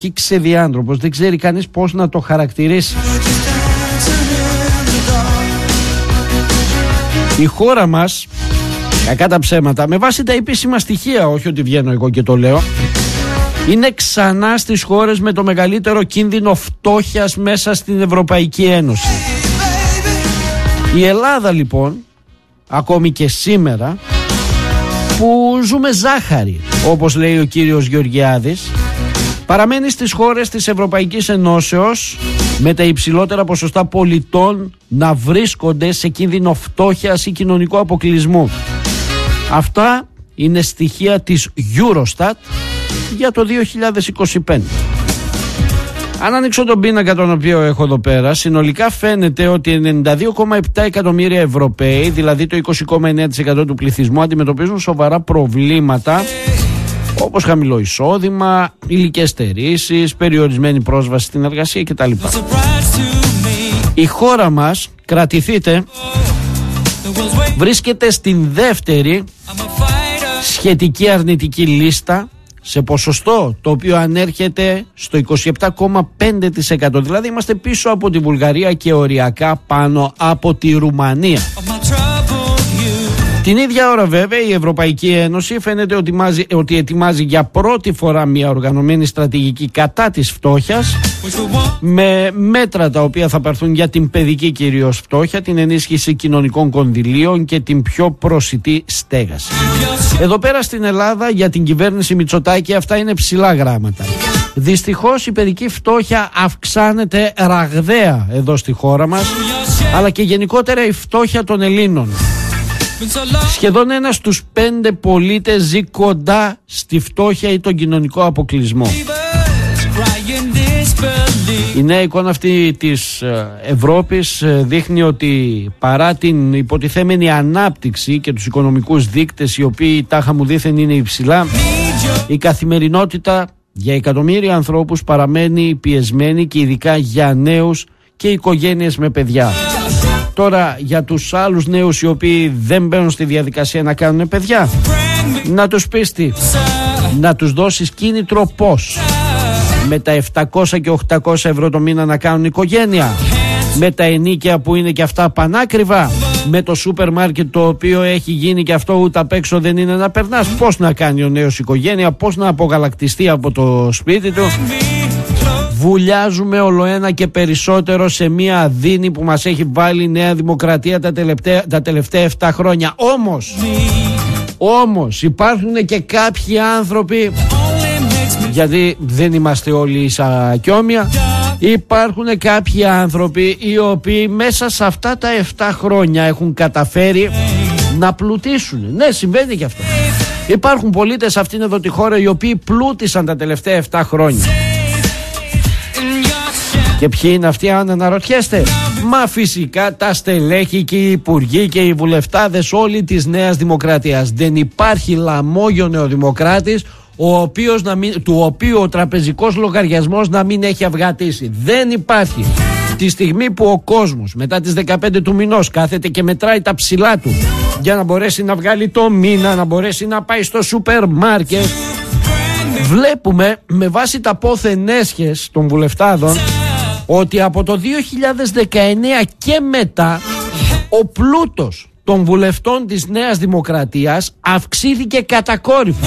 και ξεδιάντροπος, δεν ξέρει κανείς πώς να το χαρακτηρίσει. Η χώρα μας, κακά τα ψέματα, με βάση τα επίσημα στοιχεία, όχι ότι βγαίνω εγώ και το λέω, είναι ξανά στις χώρες με το μεγαλύτερο κίνδυνο φτώχειας μέσα στην Ευρωπαϊκή Ένωση. Η Ελλάδα λοιπόν, ακόμη και σήμερα, που ζούμε ζάχαρη, όπως λέει ο κύριος Γεωργιάδης, παραμένει στις χώρες της Ευρωπαϊκής Ενώσεως με τα υψηλότερα ποσοστά πολιτών να βρίσκονται σε κίνδυνο φτώχειας ή κοινωνικού αποκλεισμού. Αυτά είναι στοιχεία της Eurostat για το 2025. Αν ανοίξω τον πίνακα τον οποίο έχω εδώ πέρα, συνολικά φαίνεται ότι 92,7 εκατομμύρια Ευρωπαίοι, δηλαδή το 20,9% του πληθυσμού, αντιμετωπίζουν σοβαρά προβλήματα όπως χαμηλό εισόδημα, υλικές στερήσεις, περιορισμένη πρόσβαση στην εργασία κτλ. Η χώρα μας, κρατηθείτε, βρίσκεται στην δεύτερη σχετική αρνητική λίστα σε ποσοστό το οποίο ανέρχεται στο 27,5%. Δηλαδή είμαστε πίσω από τη Βουλγαρία και οριακά πάνω από τη Ρουμανία. Την ίδια ώρα βέβαια η Ευρωπαϊκή Ένωση φαίνεται ότι ετοιμάζει για πρώτη φορά μια οργανωμένη στρατηγική κατά της φτώχειας, με μέτρα τα οποία θα πάρθουν για την παιδική κυρίως φτώχεια, την ενίσχυση κοινωνικών κονδυλίων και την πιο προσιτή στέγαση. Εδώ πέρα στην Ελλάδα για την κυβέρνηση Μητσοτάκη αυτά είναι ψηλά γράμματα. Δυστυχώς η παιδική φτώχεια αυξάνεται ραγδαία εδώ στη χώρα μας, αλλά και γενικότερα η φτώχεια των Ελλήνων. Σχεδόν 1 στους 5 πολίτες ζει κοντά στη φτώχεια ή τον κοινωνικό αποκλεισμό. Η νέα εικόνα αυτή της Ευρώπης δείχνει ότι παρά την υποτιθέμενη ανάπτυξη και τους οικονομικούς δείκτες, οι οποίοι τάχα μου δήθεν είναι υψηλά, η καθημερινότητα για εκατομμύρια ανθρώπους παραμένει πιεσμένη, και ειδικά για νέους και οικογένειες με παιδιά. Τώρα για τους άλλους νέους οι οποίοι δεν μπαίνουν στη διαδικασία να κάνουν παιδιά, να τους πεις τι, να τους δώσεις κίνητρο πώς? Με τα 700 και 800 ευρώ το μήνα να κάνουν οικογένεια, με τα ενίκια που είναι και αυτά πανάκριβα, με το σούπερ μάρκετ το οποίο έχει γίνει και αυτό ούτε απ' έξω δεν είναι να περνάς? Πώς να κάνει ο νέος οικογένεια, πώς να απογαλακτιστεί από το σπίτι του? Βουλιάζουμε ολοένα και περισσότερο σε μια αδύνη που μας έχει βάλει η Νέα Δημοκρατία τα τελευταία 7 χρόνια. Όμως υπάρχουν και κάποιοι άνθρωποι, γιατί δεν είμαστε όλοι ίσα και όμοια, υπάρχουν κάποιοι άνθρωποι οι οποίοι μέσα σε αυτά τα 7 χρόνια έχουν καταφέρει να πλουτίσουν. Ναι, συμβαίνει και αυτό. Υπάρχουν πολίτες σε αυτήν εδώ τη χώρα οι οποίοι πλούτησαν τα τελευταία 7 χρόνια. Και ποιοι είναι αυτοί, αν αναρωτιέστε? Μα φυσικά τα στελέχη και οι υπουργοί και οι βουλευτάδες όλη της Νέας Δημοκρατίας. Δεν υπάρχει λαμόγιο νεοδημοκράτης του οποίου ο τραπεζικός λογαριασμός να μην έχει αυγατήσει. Δεν υπάρχει. Τη στιγμή που ο κόσμος μετά τις 15 του μηνός κάθεται και μετράει τα ψηλά του για να μπορέσει να βγάλει το μήνα, να μπορέσει να πάει στο σούπερ μάρκετ, βλέπουμε με βάση τα πόθεν έσχες των βουλευτάδων ότι από το 2019 και μετά ο πλούτος των βουλευτών της Νέας Δημοκρατίας αυξήθηκε κατακόρυφα.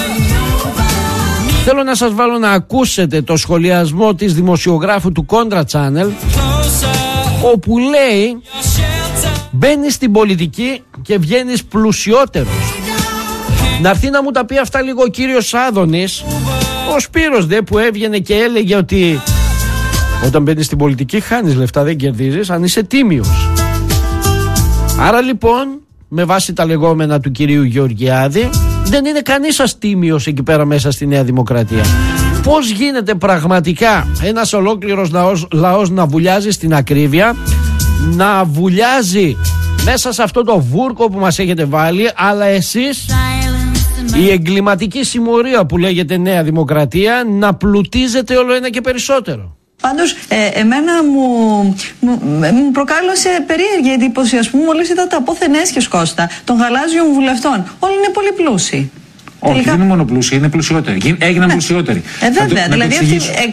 Θέλω να σας βάλω να ακούσετε το σχολιασμό της δημοσιογράφου του Contra Channel, όπου λέει μπαίνεις στην πολιτική και βγαίνεις πλουσιότερος. Να έρθει να μου τα πει αυτά λίγο ο κύριος Άδωνης, ο Σπύρος δε, που έβγαινε και έλεγε ότι όταν μπαίνεις στην πολιτική χάνεις λεφτά, δεν κερδίζεις αν είσαι τίμιος. Άρα λοιπόν, με βάση τα λεγόμενα του κυρίου Γεωργιάδη, δεν είναι κανείς σας τίμιος εκεί πέρα μέσα στη Νέα Δημοκρατία. Πώς γίνεται πραγματικά ένας ολόκληρος λαός να βουλιάζει στην ακρίβεια, να βουλιάζει μέσα σε αυτό το βούρκο που μας έχετε βάλει, αλλά εσείς, η εγκληματική συμμορία που λέγεται Νέα Δημοκρατία, να πλουτίζετε όλο ένα και περισσότερο. Πάντως, εμένα μου προκάλεσε περίεργη εντύπωση, ας πούμε, μόλις είδα τα απόθεν έσχες, Κώστα, των γαλάζιων βουλευτών. Όλοι είναι πολύ πλούσιοι. Όχι, δεν είναι μόνο πλούσιοι, είναι πλουσιότεροι. Έγιναν πλουσιότεροι. Βέβαια, δηλαδή